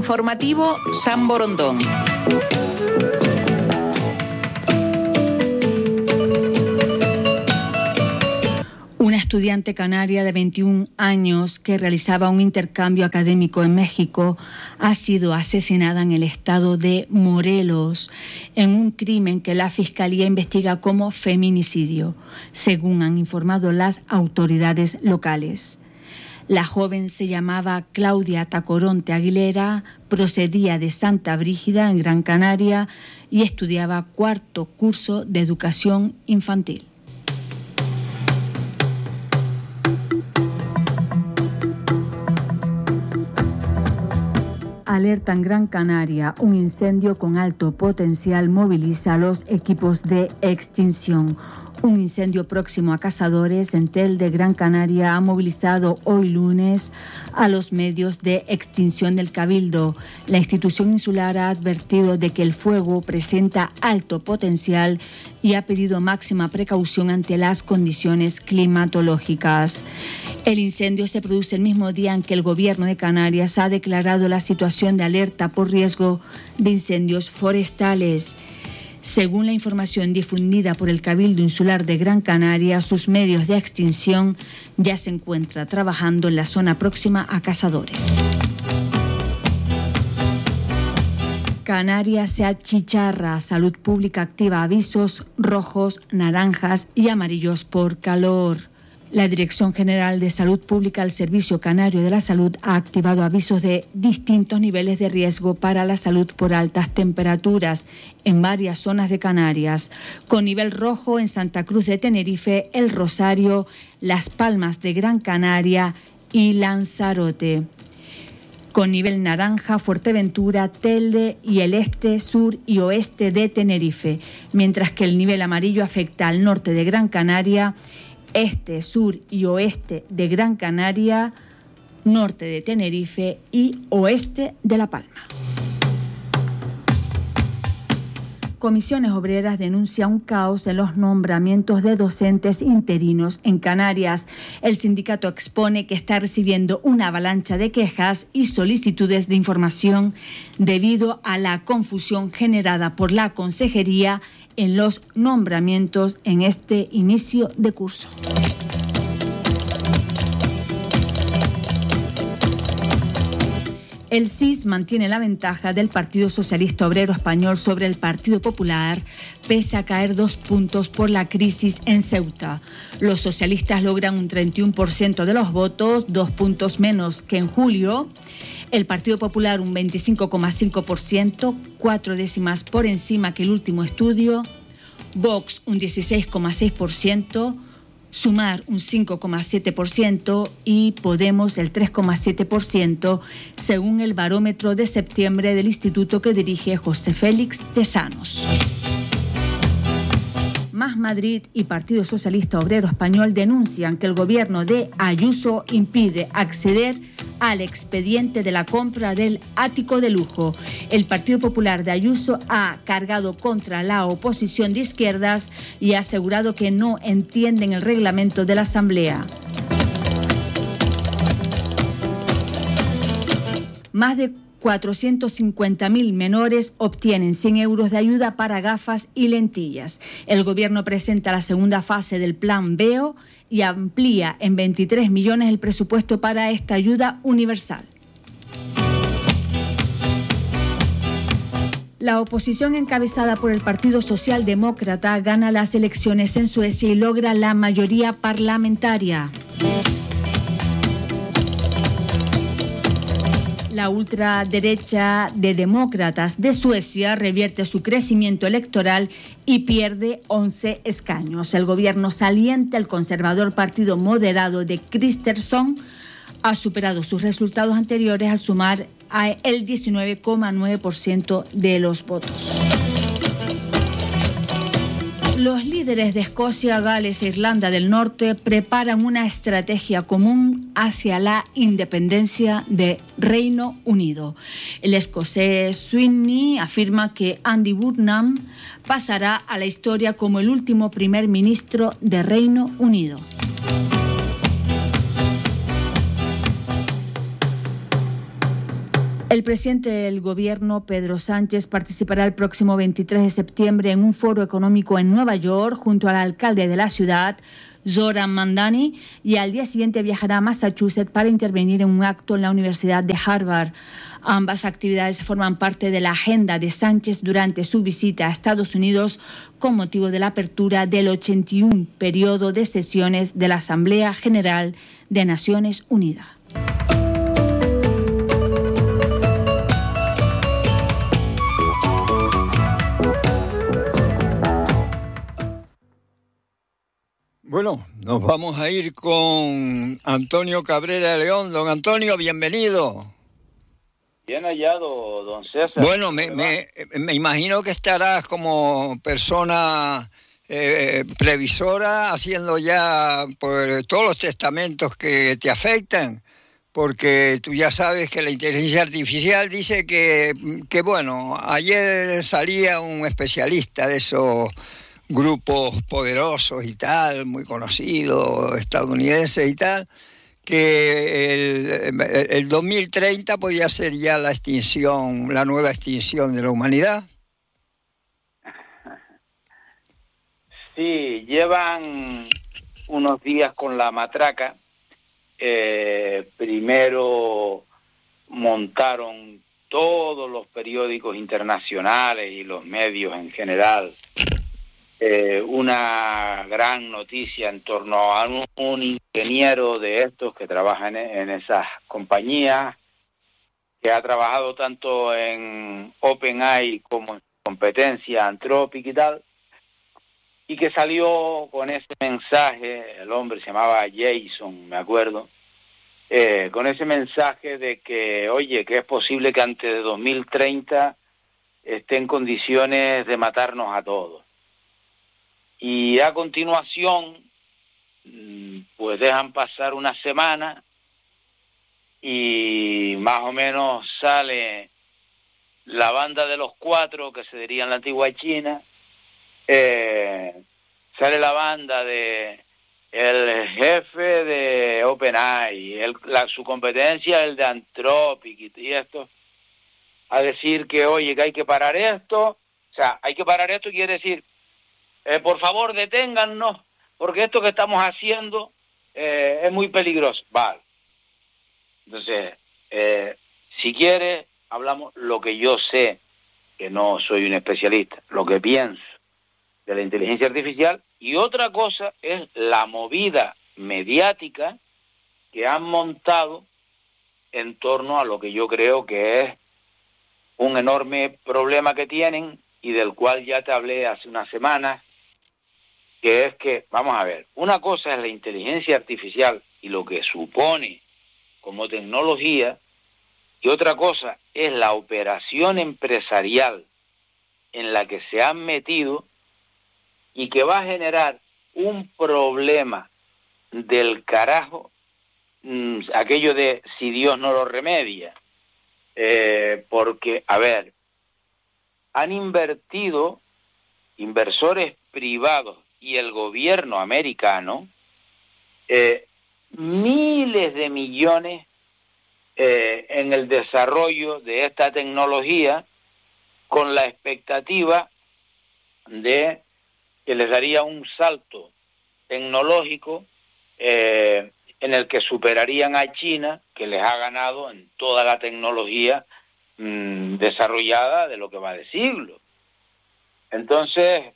Informativo San Borondón. Una estudiante canaria de 21 años que realizaba un intercambio académico en México ha sido asesinada en el estado de Morelos en un crimen que la Fiscalía investiga como feminicidio, según han informado las autoridades locales. La joven se llamaba Claudia Tacoronte Aguilera, procedía de Santa Brígida, en Gran Canaria, y estudiaba cuarto curso de educación infantil. Alerta en Gran Canaria, un incendio con alto potencial moviliza a los equipos de extinción. Un incendio próximo a Cazadores, en Tel de Gran Canaria, ha movilizado hoy lunes a los medios de extinción del Cabildo. La institución insular ha advertido de que el fuego presenta alto potencial y ha pedido máxima precaución ante las condiciones climatológicas. El incendio se produce el mismo día en que el Gobierno de Canarias ha declarado la situación de alerta por riesgo de incendios forestales. Según la información difundida por el Cabildo Insular de Gran Canaria, sus medios de extinción ya se encuentran trabajando en la zona próxima a Cazadores. Canarias se achicharra, Salud Pública activa avisos rojos, naranjas y amarillos por calor. La Dirección General de Salud Pública del Servicio Canario de la Salud ha activado avisos de distintos niveles de riesgo para la salud por altas temperaturas en varias zonas de Canarias, con nivel rojo en Santa Cruz de Tenerife, El Rosario, Las Palmas de Gran Canaria y Lanzarote. Con nivel naranja, Fuerteventura, Telde y el este, sur y oeste de Tenerife, mientras que el nivel amarillo afecta al norte de Gran Canaria, este, sur y oeste de Gran Canaria, norte de Tenerife y oeste de La Palma. Comisiones Obreras denuncia un caos en los nombramientos de docentes interinos en Canarias. El sindicato expone que está recibiendo una avalancha de quejas y solicitudes de información debido a la confusión generada por la consejería en los nombramientos en este inicio de curso. El CIS mantiene la ventaja del Partido Socialista Obrero Español sobre el Partido Popular, pese a caer 2 puntos por la crisis en Ceuta. Los socialistas logran un 31% de los votos, 2 puntos menos que en julio. El Partido Popular un 25,5%, 4 décimas por encima que el último estudio. Vox un 16,6%, Sumar un 5,7% y Podemos el 3,7%, según el barómetro de septiembre del instituto que dirige José Félix Tesanos. Más Madrid y Partido Socialista Obrero Español denuncian que el gobierno de Ayuso impide acceder al expediente de la compra del ático de lujo. El Partido Popular de Ayuso ha cargado contra la oposición de izquierdas y ha asegurado que no entienden el reglamento de la Asamblea. Más de 450.000 menores obtienen 100 euros de ayuda para gafas y lentillas. El Gobierno presenta la segunda fase del Plan BEO y amplía en 23 millones el presupuesto para esta ayuda universal. La oposición encabezada por el Partido Socialdemócrata gana las elecciones en Suecia y logra la mayoría parlamentaria. La ultraderecha de Demócratas de Suecia revierte su crecimiento electoral y pierde 11 escaños. El gobierno saliente, el conservador Partido Moderado de Kristersson, ha superado sus resultados anteriores al sumar el 19,9% de los votos. Los líderes de Escocia, Gales e Irlanda del Norte preparan una estrategia común hacia la independencia de Reino Unido. El escocés Sweeney afirma que Andy Burnham pasará a la historia como el último primer ministro de Reino Unido. El presidente del Gobierno, Pedro Sánchez, participará el próximo 23 de septiembre en un foro económico en Nueva York junto al alcalde de la ciudad, Zoran Mandani, y al día siguiente viajará a Massachusetts para intervenir en un acto en la Universidad de Harvard. Ambas actividades forman parte de la agenda de Sánchez durante su visita a Estados Unidos con motivo de la apertura del 81 periodo de sesiones de la Asamblea General de Naciones Unidas. Bueno, nos vamos a ir con Antonio Cabrera de León. Don Antonio, bienvenido. Bien hallado, don César. Bueno, me imagino que estarás como persona previsora haciendo ya por todos los testamentos que te afectan, porque tú ya sabes que la inteligencia artificial dice que bueno, ayer salía un especialista de esos grupos poderosos y tal, muy conocidos, estadounidenses y tal, que el 2030 podía ser ya la extinción, la nueva extinción de la humanidad. Sí, llevan unos días con la matraca. Primero montaron todos los periódicos internacionales y los medios en general una gran noticia en torno a un ingeniero de estos que trabaja en esas compañías, que ha trabajado tanto en OpenAI como en competencia Anthropic y tal, y que salió con ese mensaje. El hombre se llamaba Jason, me acuerdo, con ese mensaje de que, oye, que es posible que antes de 2030 esté en condiciones de matarnos a todos. Y a continuación, pues dejan pasar una semana y más o menos sale la banda de los cuatro, que se diría en la antigua China, sale la banda de el jefe de OpenAI, su competencia, el de Anthropic y esto, a decir que, oye, que hay que parar esto. O sea, hay que parar esto quiere decir, por favor, deténgannos, porque esto que estamos haciendo es muy peligroso. Vale. Entonces, si quiere, hablamos lo que yo sé, que no soy un especialista, lo que pienso de la inteligencia artificial, y otra cosa es la movida mediática que han montado en torno a lo que yo creo que es un enorme problema que tienen y del cual ya te hablé hace unas semanas, que es que, vamos a ver, una cosa es la inteligencia artificial y lo que supone como tecnología, y otra cosa es la operación empresarial en la que se han metido y que va a generar un problema del carajo, aquello de si Dios no lo remedia, porque, a ver, han invertido inversores privados y el gobierno americano miles de millones en el desarrollo de esta tecnología, con la expectativa de que les daría un salto tecnológico en el que superarían a China, que les ha ganado en toda la tecnología desarrollada de lo que va de siglo. Entonces,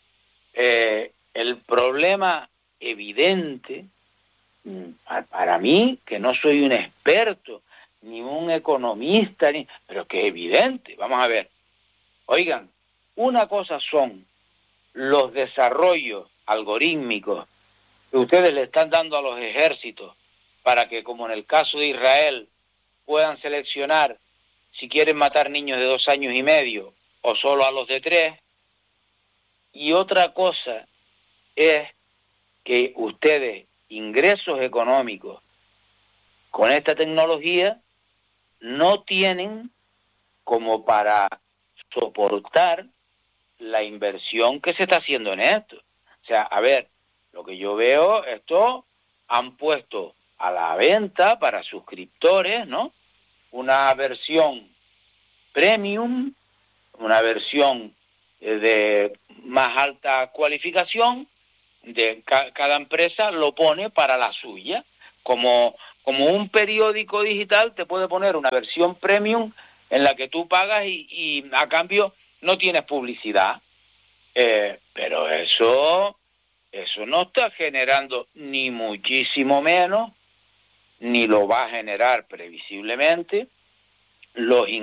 el problema evidente, para mí, que no soy un experto, ni un economista, pero que es evidente. Vamos a ver. Oigan, una cosa son los desarrollos algorítmicos que ustedes le están dando a los ejércitos para que, como en el caso de Israel, puedan seleccionar si quieren matar niños de 2 años y medio o solo a los de 3. Y otra cosa es que ustedes, ingresos económicos con esta tecnología, no tienen como para soportar la inversión que se está haciendo en esto. O sea, a ver, lo que yo veo, esto han puesto a la venta para suscriptores, ¿no? una versión premium, una versión de más alta cualificación, de cada empresa lo pone para la suya. Como un periódico digital te puede poner una versión premium en la que tú pagas y a cambio no tienes publicidad. Pero eso no está generando ni muchísimo menos, ni lo va a generar previsiblemente los